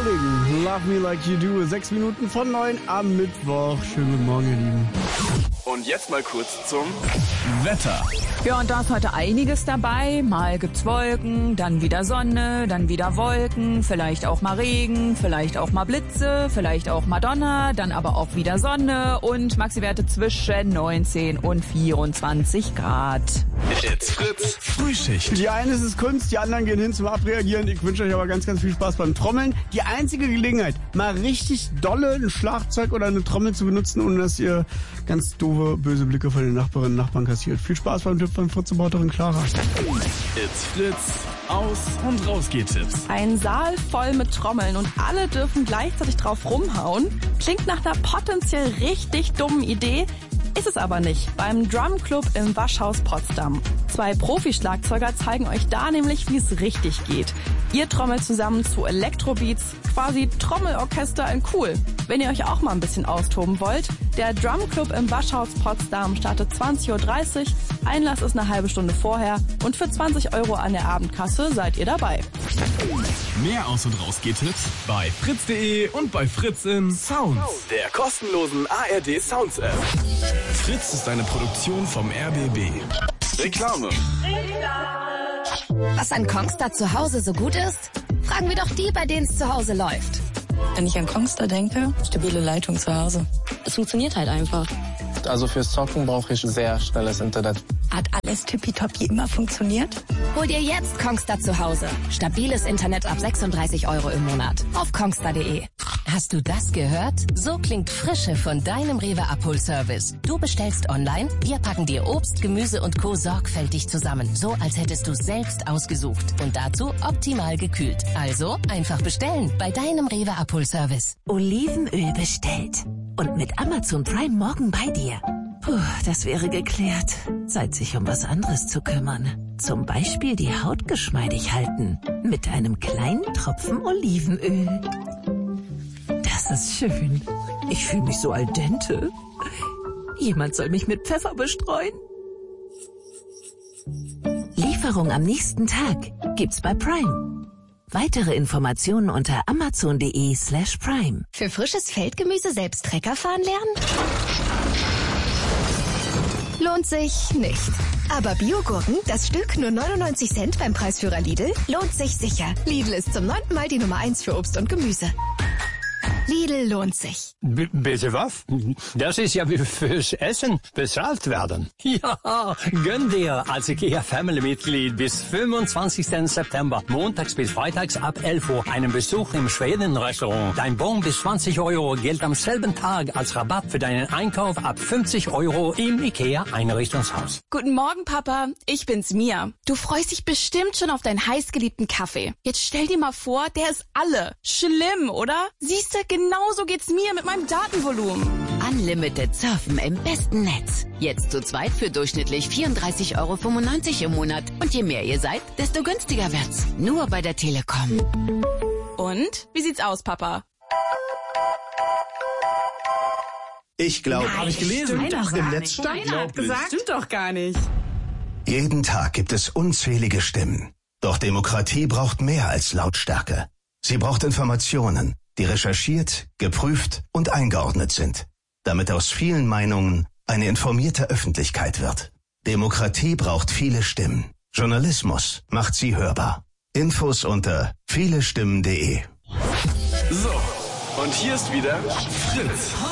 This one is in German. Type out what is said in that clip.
Golding, Love Me Like You Do, 6 Minuten von 9 am Mittwoch. Schönen guten Morgen, ihr Lieben. Und jetzt mal kurz zum Wetter. Ja, und da ist heute einiges dabei. Mal gibt's Wolken, dann wieder Sonne, dann wieder Wolken, vielleicht auch mal Regen, vielleicht auch mal Blitze, vielleicht auch mal Donner, dann aber auch wieder Sonne und Maxi-Werte zwischen 19 und 24 Grad. It's Fritz Frühschicht. Die einen ist es Kunst, die anderen gehen hin zum Abreagieren. Ich wünsche euch aber ganz, ganz viel Spaß beim Trommeln. Die einzige Gelegenheit, mal richtig dolle ein Schlagzeug oder eine Trommel zu benutzen, ohne dass ihr ganz doofe, böse Blicke von den Nachbarinnen und Nachbarn kassiert. Viel Spaß beim Tipp von Fritz-Reporterin Clara. It's Fritz. Aus- und Rausgeht-Tipps. Ein Saal voll mit Trommeln und alle dürfen gleichzeitig drauf rumhauen. Klingt nach einer potenziell richtig dummen Idee, ist es aber nicht. Beim Drumclub im Waschhaus Potsdam. 2 Profi-Schlagzeuger zeigen euch da nämlich, wie es richtig geht. Ihr trommelt zusammen zu Elektrobeats, quasi Trommelorchester in cool. Wenn ihr euch auch mal ein bisschen austoben wollt, der Drumclub im Waschhaus Potsdam startet 20.30 Uhr, Einlass ist eine halbe Stunde vorher und für 20 € an der Abendkasse seid ihr dabei. Mehr Aus- und Rausgeht-Tipps bei fritz.de und bei Fritz in Sounds, der kostenlosen ARD Sounds App. Fritz ist eine Produktion vom RBB. Reklame. Was an Kongstar zu Hause so gut ist? Fragen wir doch die, bei denen es zu Hause läuft. Wenn ich an Kongstar denke, stabile Leitung zu Hause. Es funktioniert halt einfach. Also fürs Zocken brauche ich sehr schnelles Internet. Hat alles tippitoppi immer funktioniert? Hol dir jetzt Kongstar zu Hause. Stabiles Internet ab 36 € im Monat. Auf kongstar.de. Hast du das gehört? So klingt Frische von deinem Rewe Abholservice. Du bestellst online, wir packen dir Obst, Gemüse und Co. sorgfältig zusammen. So, als hättest du selbst ausgesucht. Und dazu optimal gekühlt. Also einfach bestellen bei deinem Rewe Abholservice. Olivenöl bestellt. Und mit Amazon Prime morgen bei dir. Puh, das wäre geklärt. Zeit, sich um was anderes zu kümmern. Zum Beispiel die Haut geschmeidig halten. Mit einem kleinen Tropfen Olivenöl. Das ist schön. Ich fühle mich so al dente. Jemand soll mich mit Pfeffer bestreuen. Lieferung am nächsten Tag gibt's bei Prime. Weitere Informationen unter amazon.de/prime. Für frisches Feldgemüse selbst Trecker fahren lernen? Lohnt sich nicht. Aber Biogurken, das Stück nur 99 Cent beim Preisführer Lidl, lohnt sich sicher. Lidl ist zum 9. Mal die Nummer 1 für Obst und Gemüse. Lidl lohnt sich. Bitte was? Das ist ja wie fürs Essen bezahlt werden. Ja, gönn dir als IKEA-Family-Mitglied bis 25. September, montags bis freitags ab 11 Uhr, einen Besuch im Schweden-Restaurant. Dein Bon bis 20 € gilt am selben Tag als Rabatt für deinen Einkauf ab 50 € im IKEA-Einrichtungshaus. Guten Morgen, Papa. Ich bin's, Mia. Du freust dich bestimmt schon auf deinen heißgeliebten Kaffee. Jetzt stell dir mal vor, der ist alle. Schlimm, oder? Siehste, genauso geht's mir mit meinem Datenvolumen. Unlimited Surfen im besten Netz. Jetzt zu zweit für durchschnittlich 34,95 € im Monat. Und je mehr ihr seid, desto günstiger wird's. Nur bei der Telekom. Und? Wie sieht's aus, Papa? Ich glaube, habe ich gelesen. im Netz stand. Stimmt doch gar nicht. Jeden Tag gibt es unzählige Stimmen. Doch Demokratie braucht mehr als Lautstärke. Sie braucht Informationen, die recherchiert, geprüft und eingeordnet sind, damit aus vielen Meinungen eine informierte Öffentlichkeit wird. Demokratie braucht viele Stimmen. Journalismus macht sie hörbar. Infos unter vielestimmen.de. So, und hier ist wieder Fritz.